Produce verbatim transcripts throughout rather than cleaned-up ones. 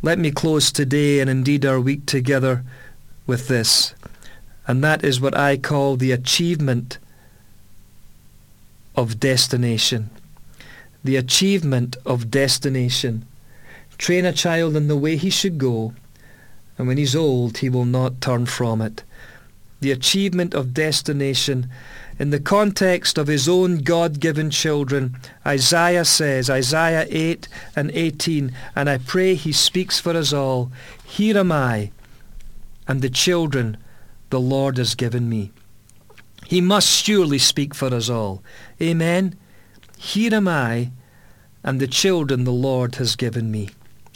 Let me close today and indeed our week together with this, and that is what I call the achievement of destination. The achievement of destination. Train a child in the way he should go, and when he's old he will not turn from it. The achievement of destination. In the context of his own God-given children, Isaiah says, Isaiah eight and eighteen, and I pray he speaks for us all, here am I, and the children the Lord has given me. He must surely speak for us all. Amen. Here am I, and the children the Lord has given me.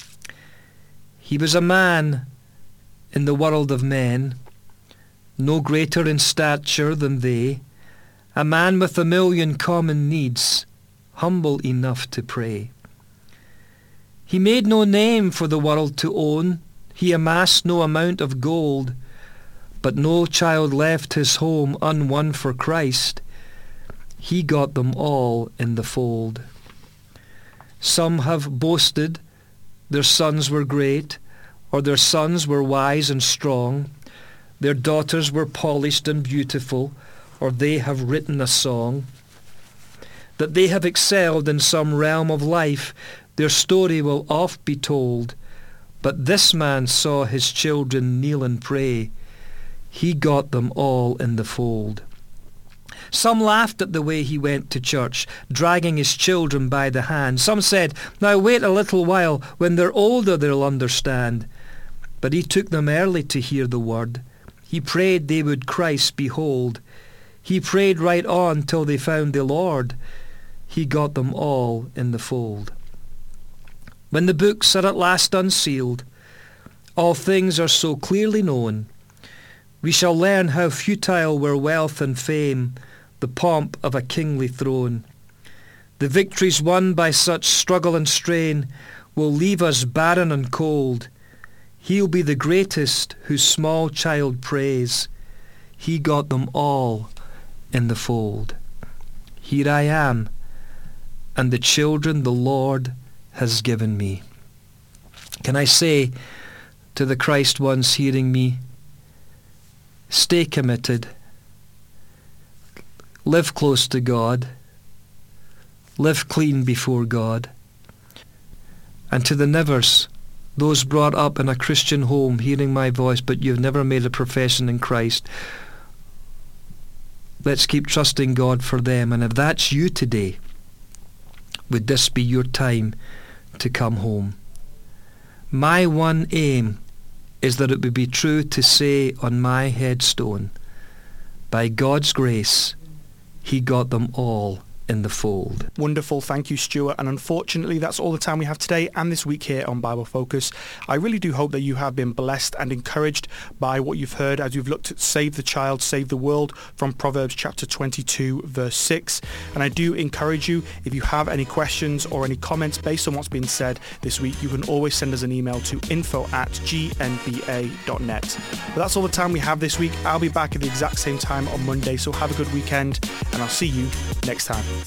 He was a man in the world of men, no greater in stature than they, a man with a million common needs, humble enough to pray. He made no name for the world to own, he amassed no amount of gold, but no child left his home unwon for Christ. He got them all in the fold. Some have boasted their sons were great, or their sons were wise and strong, their daughters were polished and beautiful, or they have written a song. That they have excelled in some realm of life, their story will oft be told. But this man saw his children kneel and pray. He got them all in the fold. Some laughed at the way he went to church, dragging his children by the hand. Some said, now wait a little while, when they're older they'll understand. But he took them early to hear the word. He prayed they would Christ behold. He prayed right on till they found the Lord. He got them all in the fold. When the books are at last unsealed, all things are so clearly known, we shall learn how futile were wealth and fame, the pomp of a kingly throne. The victories won by such struggle and strain will leave us barren and cold. He'll be the greatest whose small child prays. He got them all in the fold. Here I am, and the children the Lord has given me. Can I say to the Christ ones hearing me, stay committed, live close to God, live clean before God. And to the nevers, those brought up in a Christian home hearing my voice but you've never made a profession in Christ, let's keep trusting God for them. And if that's you today, would this be your time to come home? My one aim is that it would be true to say on my headstone, by God's grace, he got them all in the fold. Wonderful. Thank you, Stuart. And unfortunately, that's all the time we have today and this week here on Bible Focus. I really do hope that you have been blessed and encouraged by what you've heard as we've looked at Save the Child, Save the World from Proverbs chapter twenty-two, verse six. And I do encourage you, if you have any questions or any comments based on what's been said this week, you can always send us an email to info at g n b a dot net. But that's all the time we have this week. I'll be back at the exact same time on Monday, so have a good weekend, and I'll see you next time.